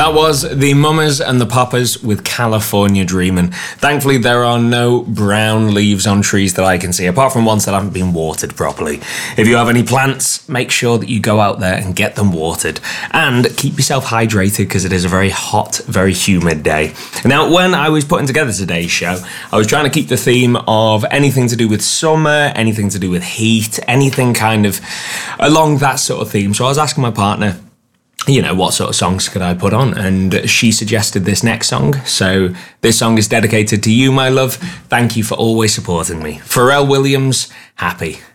That was the Mamas and the Papas with California Dreamin'. Thankfully, there are no brown leaves on trees that I can see, apart from ones that haven't been watered properly. If you have any plants, make sure that you go out there and get them watered. And keep yourself hydrated because it is a very hot, very humid day. Now, when I was putting together today's show, I was trying to keep the theme of anything to do with summer, anything to do with heat, anything kind of along that sort of theme. So I was asking my partner, what sort of songs could I put on? And she suggested this next song. So this song is dedicated to you, my love. Thank you for always supporting me. Pharrell Williams, Happy.